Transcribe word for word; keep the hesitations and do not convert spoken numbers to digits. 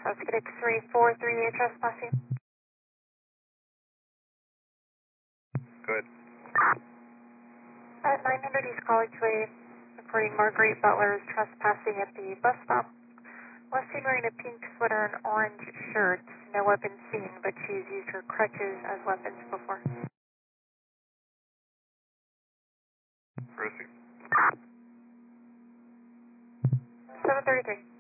Suspect three four three trespassing. Good. At nine hundred East College Way, reporting Marguerite Butler is trespassing at the bus stop. Last seen wearing a pink sweater and orange shirt. No weapons seen, but she's used her crutches as weapons before. Proceed. seven thirty-three.